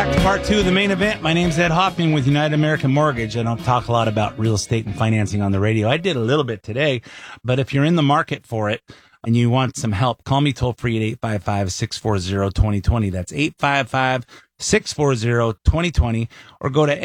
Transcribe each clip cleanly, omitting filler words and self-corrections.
back to part two of the main event. My name's Ed Hoffman with United American Mortgage. I don't talk a lot about real estate and financing on the radio. I did a little bit today, but if you're in the market for it and you want some help, call me toll free at 855-640-2020. That's 855-640-2020, or go to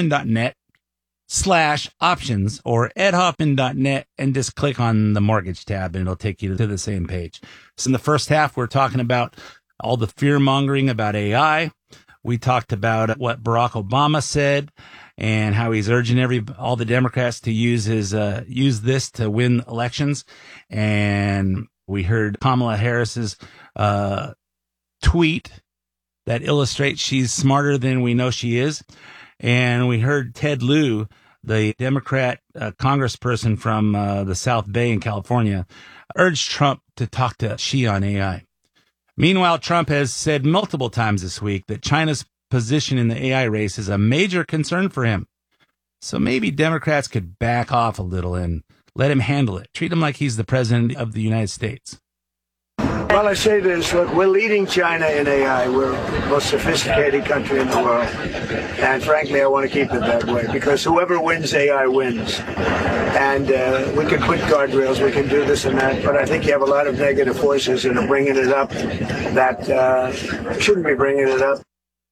edhoffman.net/options or edhoffman.net and just click on the mortgage tab and it'll take you to the same page. So in the first half, we're talking about all the fear mongering about AI. We talked about what Barack Obama said and how he's urging all the Democrats to use this to win elections. And we heard Kamala Harris's tweet that illustrates she's smarter than we know she is. And we heard Ted Lieu, the Democrat congressperson from the South Bay in California, urge Trump to talk to Xi on AI. Meanwhile, Trump has said multiple times this week that China's position in the AI race is a major concern for him. So maybe Democrats could back off a little and let him handle it. Treat him like he's the president of the United States. Well, I say this, look, we're leading China in AI. We're the most sophisticated country in the world. And frankly, I want to keep it that way because whoever wins AI wins. And we can put guardrails, we can do this and that, but I think you have a lot of negative forces that are bringing it up that shouldn't be bringing it up.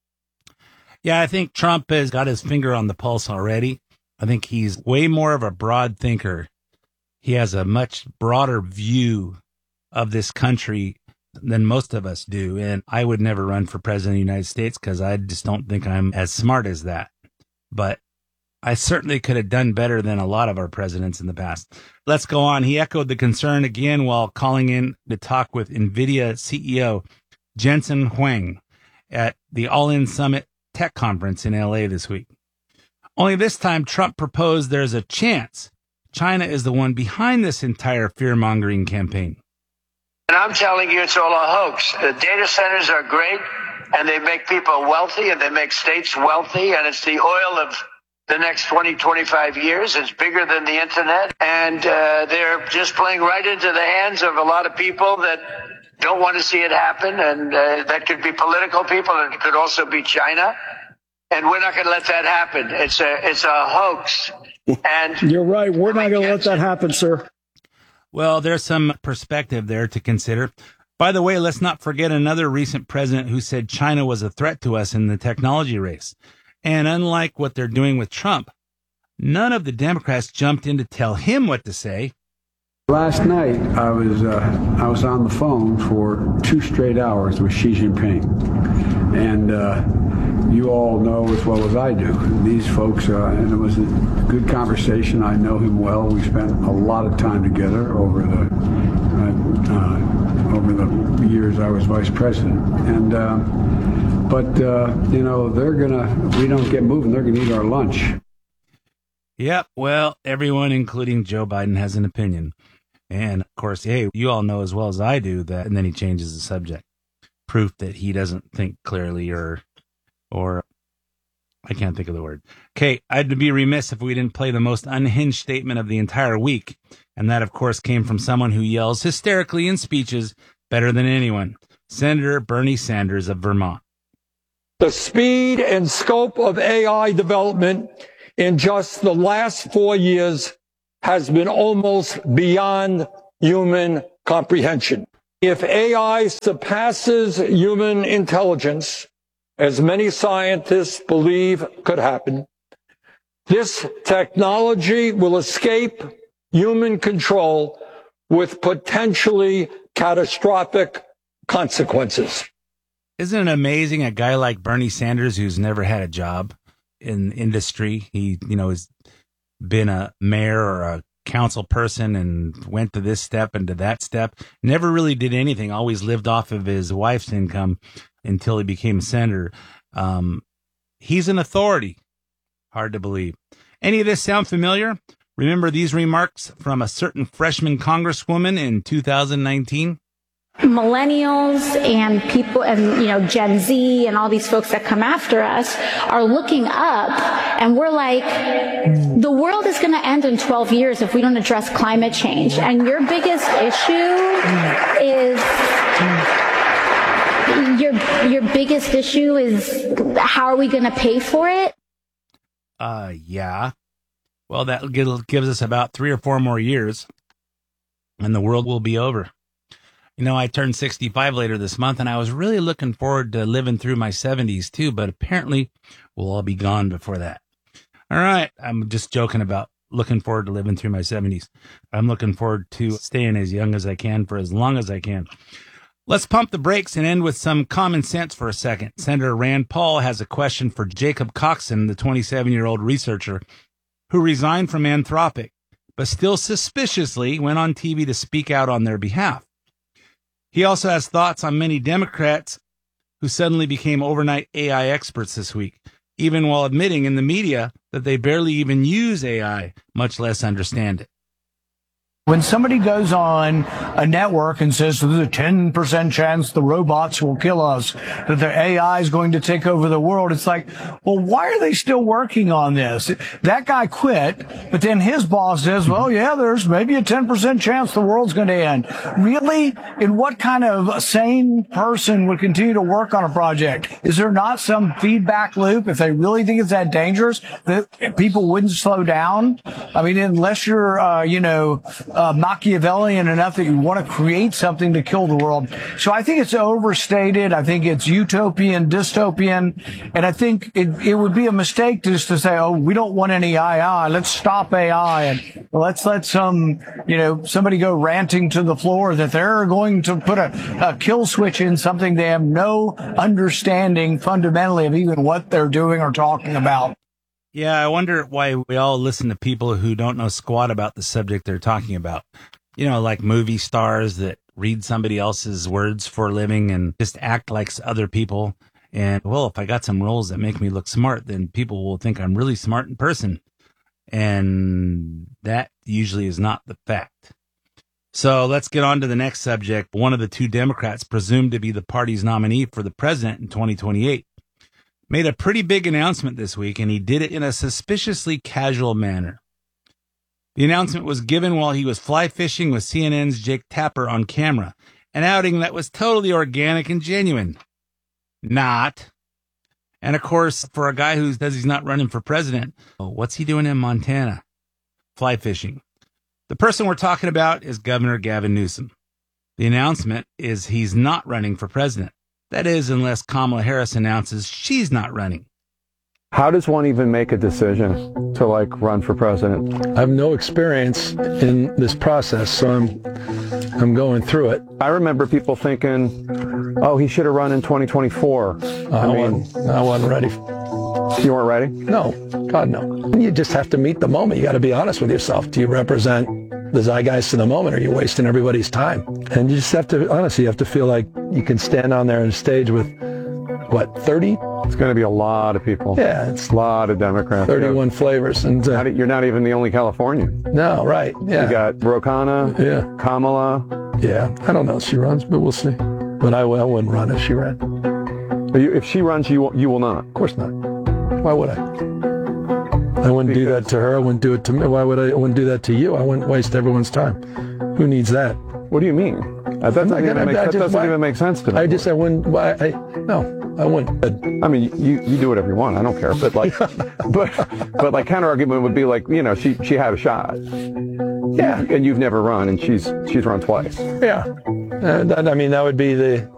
Yeah, I think Trump has got his finger on the pulse already. I think he's way more of a broad thinker. He has a much broader view of this country than most of us do. And I would never run for president of the United States because I just don't think I'm as smart as that. But I certainly could have done better than a lot of our presidents in the past. Let's go on. He echoed the concern again while calling in to talk with NVIDIA CEO Jensen Huang at the All-In Summit Tech Conference in LA this week. Only this time, Trump proposed there's a chance China is the one behind this entire fear-mongering campaign. And I'm telling you, it's all a hoax. The data centers are great, and they make people wealthy, and they make states wealthy, and it's the oil of the next 20, 25 years. It's bigger than the internet, and they're just playing right into the hands of a lot of people that don't want to see it happen, and that could be political people, and it could also be China, and we're not going to let that happen. It's a hoax. And you're right. We're not going to let that happen, sir. Well, there's some perspective there to consider. By the way, let's not forget another recent president who said China was a threat to us in the technology race. And unlike what they're doing with Trump, none of the Democrats jumped in to tell him what to say. Last night, I was on the phone for 2 straight hours with Xi Jinping. And you all know as well as I do. These folks, and it was a good conversation. I know him well. We spent a lot of time together over the years I was vice president. And we don't get moving. They're gonna eat our lunch. Yep. Well, everyone, including Joe Biden, has an opinion. And of course, hey, you all know as well as I do that. And then he changes the subject. Proof that he doesn't think clearly or I can't think of the word. Okay, I'd be remiss if we didn't play the most unhinged statement of the entire week. And that, of course, came from someone who yells hysterically in speeches better than anyone, Senator Bernie Sanders of Vermont. The speed and scope of AI development in just the last 4 years has been almost beyond human comprehension. If AI surpasses human intelligence, as many scientists believe could happen, this technology will escape human control with potentially catastrophic consequences. Isn't it amazing a guy like Bernie Sanders, who's never had a job in industry, he, has been a mayor or a council person and went to this step and to that step, never really did anything, always lived off of his wife's income until he became a senator. He's an authority. Hard to believe. Any of this sound familiar? Remember these remarks from a certain freshman congresswoman in 2019? Millennials and people and, Gen Z and all these folks that come after us are looking up and we're like, the world is going to end in 12 years if we don't address climate change. And your biggest issue is your biggest issue is how are we going to pay for it? Yeah. Well, that gives us about 3 or 4 more years, and the world will be over. You know, I turned 65 later this month, and I was really looking forward to living through my 70s too, but apparently we'll all be gone before that. All right. I'm just joking about looking forward to living through my 70s. I'm looking forward to staying as young as I can for as long as I can. Let's pump the brakes and end with some common sense for a second. Senator Rand Paul has a question for Jacob Coxon, the 27-year-old researcher who resigned from Anthropic, but still suspiciously went on TV to speak out on their behalf. He also has thoughts on many Democrats who suddenly became overnight AI experts this week, even while admitting in the media that they barely even use AI, much less understand it. When somebody goes on a network and says there's a 10% chance the robots will kill us, that the AI is going to take over the world, it's like, well, why are they still working on this? That guy quit, but then his boss says, well, yeah, there's maybe a 10% chance the world's going to end. Really? And what kind of sane person would continue to work on a project? Is there not some feedback loop? If they really think it's that dangerous, that people wouldn't slow down? I mean, unless you're, Machiavellian enough that you want to create something to kill the world. So I think it's overstated. I think it's utopian, dystopian. And I think it would be a mistake just to say, oh, we don't want any AI. Let's stop AI and let's let somebody go ranting to the floor that they're going to put a kill switch in something they have no understanding fundamentally of even what they're doing or talking about. Yeah, I wonder why we all listen to people who don't know squat about the subject they're talking about. You know, like movie stars that read somebody else's words for a living and just act like other people. And, well, if I got some roles that make me look smart, then people will think I'm really smart in person. And that usually is not the fact. So let's get on to the next subject. One of the 2 Democrats presumed to be the party's nominee for the president in 2028. Made a pretty big announcement this week, and he did it in a suspiciously casual manner. The announcement was given while he was fly fishing with CNN's Jake Tapper on camera, an outing that was totally organic and genuine. Not. And of course, for a guy who says he's not running for president, what's he doing in Montana? Fly fishing. The person we're talking about is Governor Gavin Newsom. The announcement is he's not running for president. That is, unless Kamala Harris announces she's not running. How does one even make a decision to run for president? I have no experience in this process, so I'm going through it. I remember people thinking, oh, he should have run in 2024. I wasn't ready. You weren't ready? No, God, no. You just have to meet the moment. You got to be honest with yourself. Do you represent the zeitgeist of the moment, or are you wasting everybody's time? And you just have to, honestly, you have to feel like you can stand on there on stage with, 30? It's going to be a lot of people. Yeah, it's a lot of Democrats. 31 flavors. And you're not even the only Californian. No, right. Yeah. You got Ro Khanna, yeah, Kamala. Yeah, I don't know if she runs, but we'll see. But I wouldn't run if she ran. If she runs, you will not? Of course not. Why would I? I wouldn't do that to her. I wouldn't do it to me. Why would I? I wouldn't do that to you. I wouldn't waste everyone's time. Who needs that? What do you mean? That doesn't even make sense to me. I wouldn't. No. I wouldn't. I mean, you do whatever you want. I don't care. But but counter argument would be she had a shot. Yeah. And you've never run, and she's run twice. Yeah. And I mean, that would be the